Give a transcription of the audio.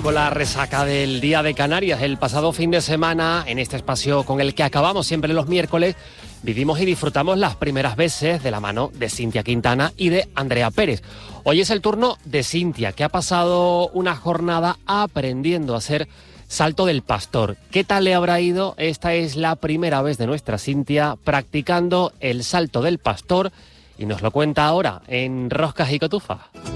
con la resaca del Día de Canarias. El pasado fin de semana, en este espacio con el que acabamos siempre los miércoles, vivimos y disfrutamos las primeras veces de la mano de Cintia Quintana y de Andrea Pérez. Hoy es el turno de Cintia, que ha pasado una jornada aprendiendo a hacer salto del pastor. ¿Qué tal le habrá ido? Esta es la primera vez de nuestra Cintia practicando el salto del pastor y nos lo cuenta ahora en Roscas y Cotufas.